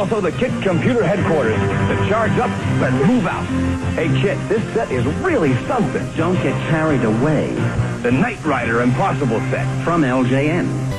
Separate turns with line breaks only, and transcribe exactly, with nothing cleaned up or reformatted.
Also, the Kit Computer Headquarters. To charge up and move out. Hey, Kit, this set is really something.
Don't get carried away.
The Knight Rider Impossible set.
From L J N.